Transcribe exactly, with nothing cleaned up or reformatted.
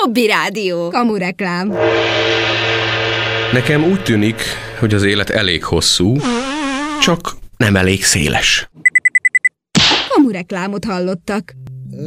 Jobbi Rádió. Kamureklám. Nekem úgy tűnik, hogy az élet elég hosszú, csak nem elég széles. Kamureklámot hallottak.